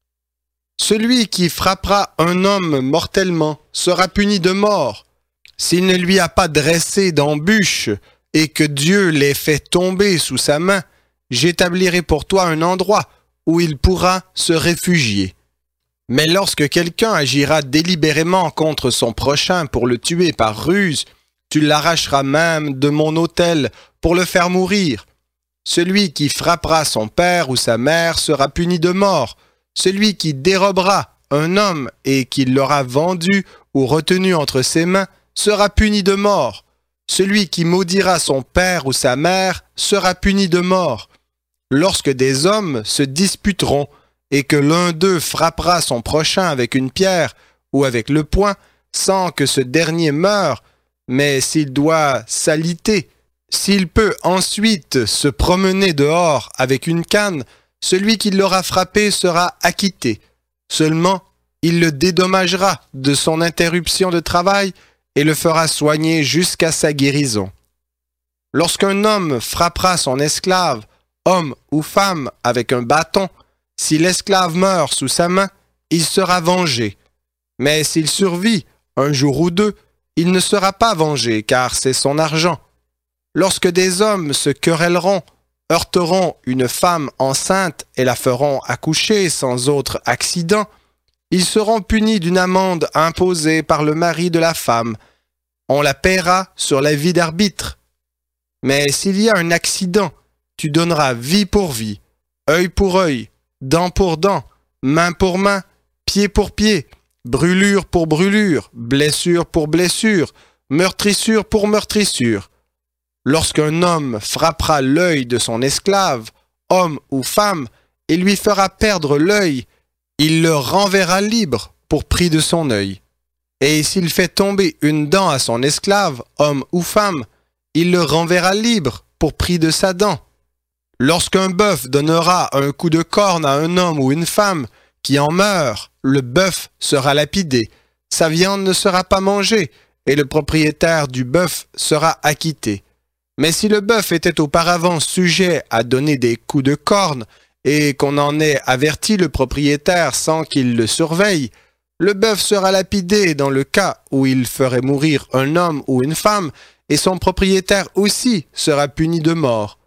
Celui qui frappera un homme mortellement sera puni de mort. S'il ne lui a pas dressé d'embûche et que Dieu l'ait fait tomber sous sa main, j'établirai pour toi un endroit où il pourra se réfugier. Mais lorsque quelqu'un agira délibérément contre son prochain pour le tuer par ruse, tu l'arracheras même de mon autel pour le faire mourir. Celui qui frappera son père ou sa mère sera puni de mort. Celui qui dérobera un homme et qui l'aura vendu ou retenu entre ses mains sera puni de mort. Celui qui maudira son père ou sa mère sera puni de mort. Lorsque des hommes se disputeront et que l'un d'eux frappera son prochain avec une pierre ou avec le poing, sans que ce dernier meure, mais s'il doit s'aliter, s'il peut ensuite se promener dehors avec une canne, celui qui l'aura frappé sera acquitté. Seulement, il le dédommagera de son interruption de travail et le fera soigner jusqu'à sa guérison. Lorsqu'un homme frappera son esclave, homme ou femme, avec un bâton, si l'esclave meurt sous sa main, il sera vengé. Mais s'il survit un jour ou deux, il ne sera pas vengé, car c'est son argent. Lorsque des hommes se querelleront, heurteront une femme enceinte et la feront accoucher sans autre accident, ils seront punis d'une amende imposée par le mari de la femme. On la paiera sur la vie d'arbitre. Mais s'il y a un accident, tu donneras vie pour vie, œil pour œil, dent pour dent, main pour main, pied pour pied, brûlure pour brûlure, blessure pour blessure, meurtrissure pour meurtrissure. Lorsqu'un homme frappera l'œil de son esclave, homme ou femme, et lui fera perdre l'œil, il le renverra libre pour prix de son œil. Et s'il fait tomber une dent à son esclave, homme ou femme, il le renverra libre pour prix de sa dent. Lorsqu'un bœuf donnera un coup de corne à un homme ou une femme qui en meurt, le bœuf sera lapidé, sa viande ne sera pas mangée, et le propriétaire du bœuf sera acquitté. Mais si le bœuf était auparavant sujet à donner des coups de corne, et qu'on en ait averti le propriétaire sans qu'il le surveille, le bœuf sera lapidé dans le cas où il ferait mourir un homme ou une femme, et son propriétaire aussi sera puni de mort.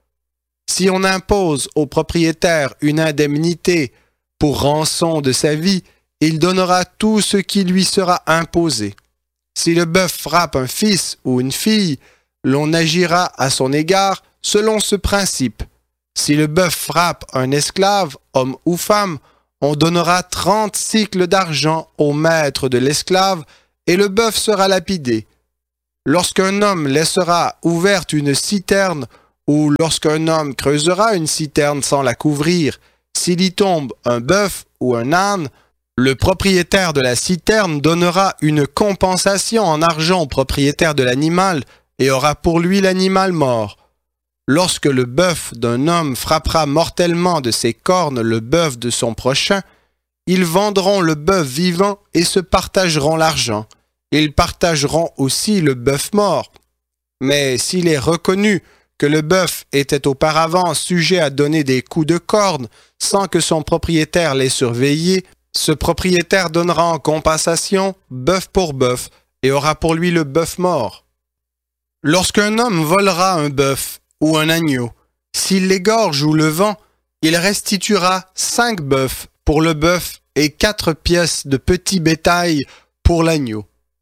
Si on impose au propriétaire une indemnité pour rançon de sa vie, il donnera tout ce qui lui sera imposé. Si le bœuf frappe un fils ou une fille, l'on agira à son égard selon ce principe. Si le bœuf frappe un esclave, homme ou femme, on donnera trente cycles d'argent au maître de l'esclave et le bœuf sera lapidé. Lorsqu'un homme laissera ouverte une citerne ou lorsqu'un homme creusera une citerne sans la couvrir, s'il y tombe un bœuf ou un âne, le propriétaire de la citerne donnera une compensation en argent au propriétaire de l'animal et aura pour lui l'animal mort. Lorsque le bœuf d'un homme frappera mortellement de ses cornes le bœuf de son prochain, ils vendront le bœuf vivant et se partageront l'argent. Ils partageront aussi le bœuf mort. Mais s'il est reconnu que le bœuf était auparavant sujet à donner des coups de corne sans que son propriétaire l'ait surveillé, ce propriétaire donnera en compensation bœuf pour bœuf et aura pour lui le bœuf mort. Lorsqu'un homme volera un bœuf ou un agneau, s'il l'égorge ou le vend, il restituera cinq bœufs pour le bœuf et quatre pièces de petit bétail pour l'agneau.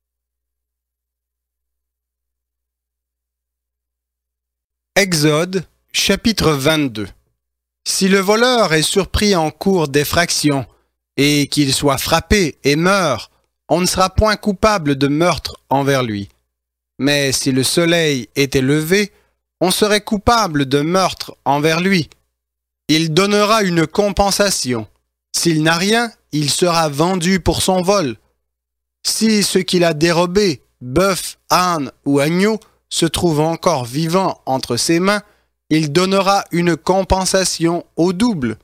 Exode, chapitre vingt-deux. Si le voleur est surpris en cours d'effraction et qu'il soit frappé et meurt, on ne sera point coupable de meurtre envers lui. Mais si le soleil était levé, on serait coupable de meurtre envers lui. Il donnera une compensation. S'il n'a rien, il sera vendu pour son vol. Si ce qu'il a dérobé, bœuf, âne ou agneau, se trouve encore vivant entre ses mains, il donnera une compensation au double.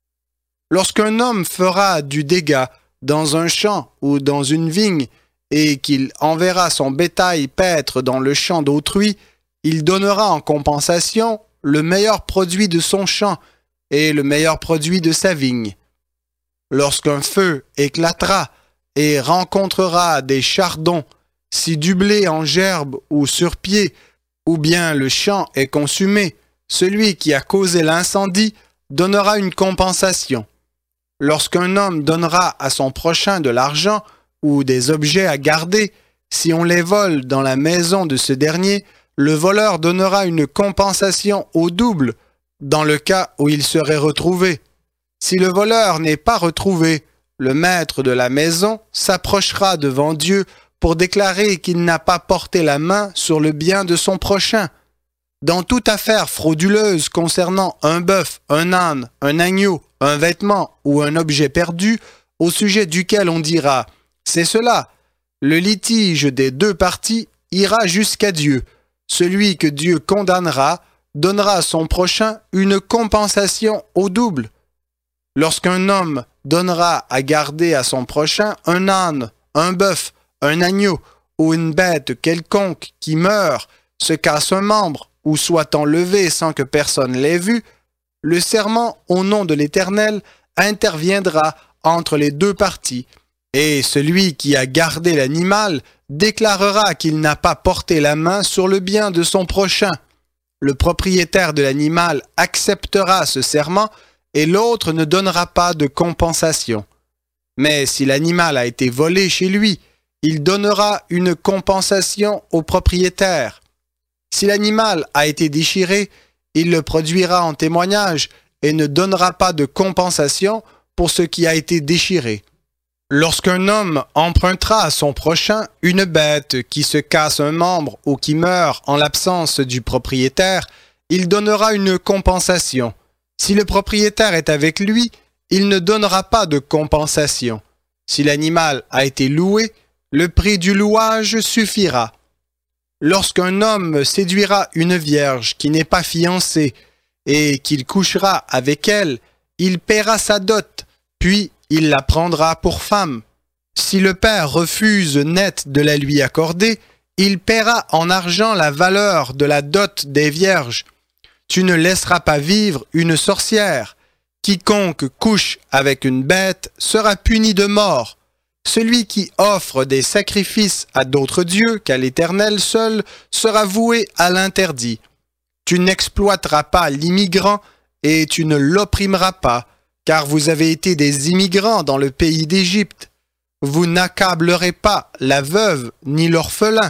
Lorsqu'un homme fera du dégât dans un champ ou dans une vigne et qu'il enverra son bétail paître dans le champ d'autrui, il donnera en compensation le meilleur produit de son champ et le meilleur produit de sa vigne. Lorsqu'un feu éclatera et rencontrera des chardons, si du blé en gerbe ou sur pied, ou bien le champ est consumé, celui qui a causé l'incendie donnera une compensation. Lorsqu'un homme donnera à son prochain de l'argent ou des objets à garder, si on les vole dans la maison de ce dernier, le voleur donnera une compensation au double dans le cas où il serait retrouvé. Si le voleur n'est pas retrouvé, le maître de la maison s'approchera devant Dieu pour déclarer qu'il n'a pas porté la main sur le bien de son prochain. Dans toute affaire frauduleuse concernant un bœuf, un âne, un agneau, un vêtement ou un objet perdu, au sujet duquel on dira « c'est cela », le litige des deux parties ira jusqu'à Dieu. Celui que Dieu condamnera donnera à son prochain une compensation au double. Lorsqu'un homme donnera à garder à son prochain un âne, un bœuf, un agneau ou une bête quelconque qui meurt, se casse un membre ou soit enlevé sans que personne l'ait vu, le serment au nom de l'Éternel interviendra entre les deux parties, et celui qui a gardé l'animal déclarera qu'il n'a pas porté la main sur le bien de son prochain. Le propriétaire de l'animal acceptera ce serment et l'autre ne donnera pas de compensation. Mais si l'animal a été volé chez lui, il donnera une compensation au propriétaire. Si l'animal a été déchiré, il le produira en témoignage et ne donnera pas de compensation pour ce qui a été déchiré. Lorsqu'un homme empruntera à son prochain une bête qui se casse un membre ou qui meurt en l'absence du propriétaire, il donnera une compensation. Si le propriétaire est avec lui, il ne donnera pas de compensation. Si l'animal a été loué, le prix du louage suffira. Lorsqu'un homme séduira une vierge qui n'est pas fiancée et qu'il couchera avec elle, il paiera sa dot, puis il la prendra pour femme. Si le père refuse net de la lui accorder, il paiera en argent la valeur de la dot des vierges. Tu ne laisseras pas vivre une sorcière. Quiconque couche avec une bête sera puni de mort. Celui qui offre des sacrifices à d'autres dieux qu'à l'Éternel seul sera voué à l'interdit. Tu n'exploiteras pas l'immigrant et tu ne l'opprimeras pas, car vous avez été des immigrants dans le pays d'Égypte. Vous n'accablerez pas la veuve ni l'orphelin.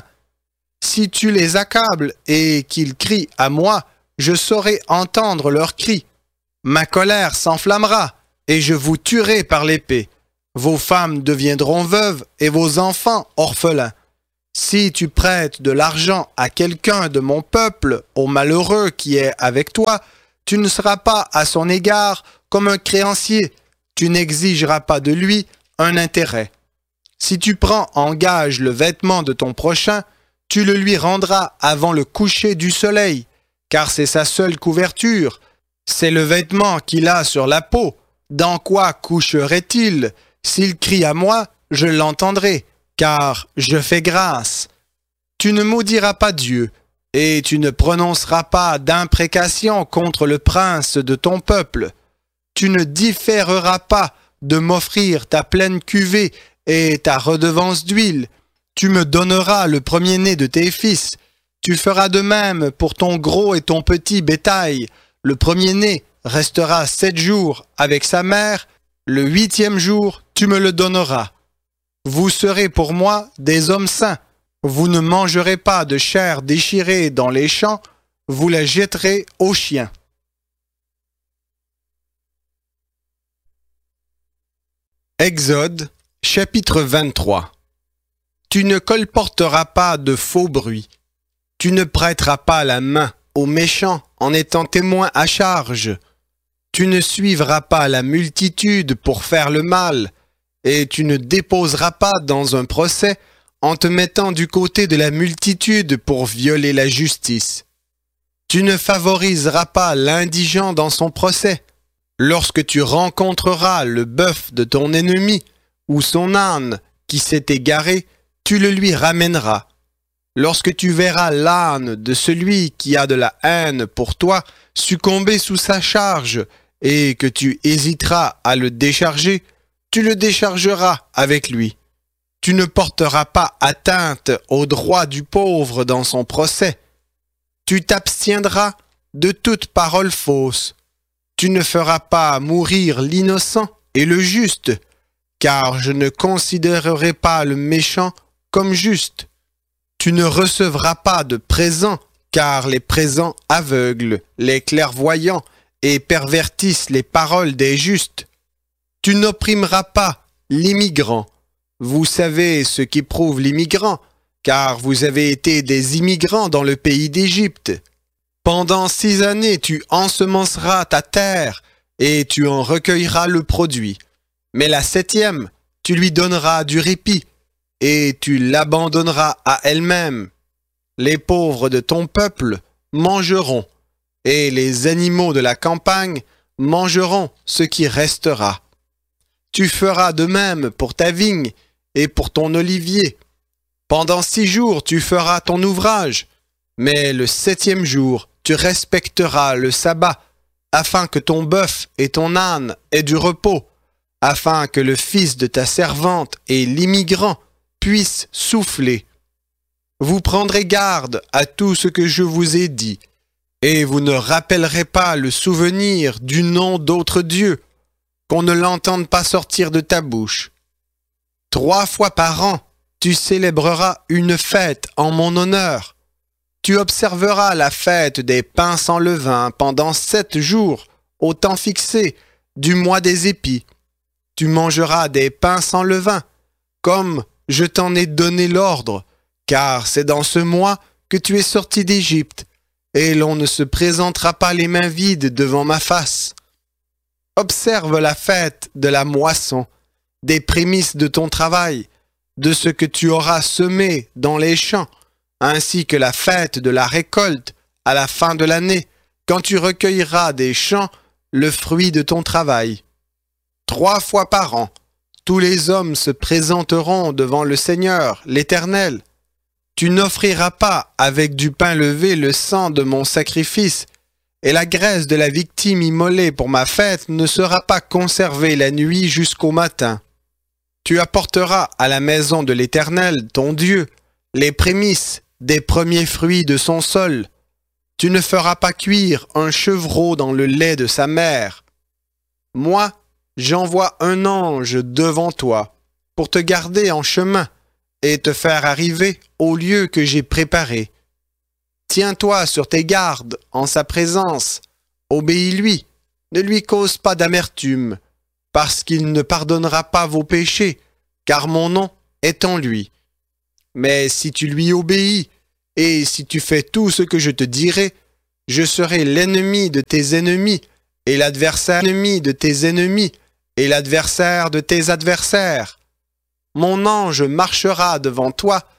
Si tu les accables et qu'ils crient à moi, je saurai entendre leurs cris ma colère s'enflammera, et je vous tuerai par l'épée. Vos femmes deviendront veuves et vos enfants orphelins. Si tu prêtes de l'argent à quelqu'un de mon peuple, au malheureux qui est avec toi, tu ne seras pas à son égard comme un créancier. Tu n'exigeras pas de lui un intérêt. Si tu prends en gage le vêtement de ton prochain, tu le lui rendras avant le coucher du soleil, car c'est sa seule couverture. C'est le vêtement qu'il a sur la peau. Dans quoi coucherait-il? S'il crie à moi, je l'entendrai, car je fais grâce. Tu ne maudiras pas Dieu, et tu ne prononceras pas d'imprécation contre le prince de ton peuple. Tu ne différeras pas de m'offrir ta pleine cuvée et ta redevance d'huile. Tu me donneras le premier-né de tes fils. Tu feras de même pour ton gros et ton petit bétail. Le premier-né restera sept jours avec sa mère. Le huitième jour, tu me le donneras. Vous serez pour moi des hommes saints. Vous ne mangerez pas de chair déchirée dans les champs. Vous la jetterez aux chiens. Exode, chapitre vingt-trois. Tu ne colporteras pas de faux bruits. Tu ne prêteras pas la main aux méchants en étant témoin à charge. Tu ne suivras pas la multitude pour faire le mal, et tu ne déposeras pas dans un procès en te mettant du côté de la multitude pour violer la justice. Tu ne favoriseras pas l'indigent dans son procès. Lorsque tu rencontreras le bœuf de ton ennemi ou son âne qui s'est égaré, tu le lui ramèneras. Lorsque tu verras l'âne de celui qui a de la haine pour toi succomber sous sa charge et que tu hésiteras à le décharger, tu le déchargeras avec lui. Tu ne porteras pas atteinte aux droits du pauvre dans son procès. Tu t'abstiendras de toute parole fausse. Tu ne feras pas mourir l'innocent et le juste, car je ne considérerai pas le méchant comme juste. Tu ne recevras pas de présents, car les présents aveuglent les clairvoyants et pervertissent les paroles des justes. Tu n'opprimeras pas l'immigrant. Vous savez ce qu'éprouve l'immigrant, car vous avez été des immigrants dans le pays d'Égypte. Pendant six années, tu ensemenceras ta terre et tu en recueilleras le produit. Mais la septième, tu lui donneras du répit et tu l'abandonneras à elle-même. Les pauvres de ton peuple mangeront et les animaux de la campagne mangeront ce qui restera. Tu feras de même pour ta vigne et pour ton olivier. Pendant six jours, tu feras ton ouvrage, mais le septième jour, tu respecteras le sabbat, afin que ton bœuf et ton âne aient du repos, afin que le fils de ta servante et l'immigrant puissent souffler. Vous prendrez garde à tout ce que je vous ai dit, et vous ne rappellerez pas le souvenir du nom d'autres dieux, qu'on ne l'entende pas sortir de ta bouche. Trois fois par an, tu célébreras une fête en mon honneur. Tu observeras la fête des pains sans levain pendant sept jours, au temps fixé, du mois des épis. Tu mangeras des pains sans levain, comme je t'en ai donné l'ordre, car c'est dans ce mois que tu es sorti d'Égypte, et l'on ne se présentera pas les mains vides devant ma face. Observe la fête de la moisson, des prémices de ton travail, de ce que tu auras semé dans les champs, ainsi que la fête de la récolte à la fin de l'année, quand tu recueilleras des champs le fruit de ton travail. Trois fois par an, tous les hommes se présenteront devant le Seigneur, l'Éternel. Tu n'offriras pas avec du pain levé le sang de mon sacrifice, et la graisse de la victime immolée pour ma fête ne sera pas conservée la nuit jusqu'au matin. Tu apporteras à la maison de l'Éternel, ton Dieu, les prémices des premiers fruits de son sol. Tu ne feras pas cuire un chevreau dans le lait de sa mère. Moi, j'envoie un ange devant toi pour te garder en chemin et te faire arriver au lieu que j'ai préparé. Tiens-toi sur tes gardes en sa présence, obéis-lui, ne lui cause pas d'amertume, parce qu'il ne pardonnera pas vos péchés, car mon nom est en lui. Mais si tu lui obéis, et si tu fais tout ce que je te dirai, je serai l'ennemi de tes ennemis, et l'adversaire ennemi de tes ennemis, et l'adversaire de tes adversaires. Mon ange marchera devant toi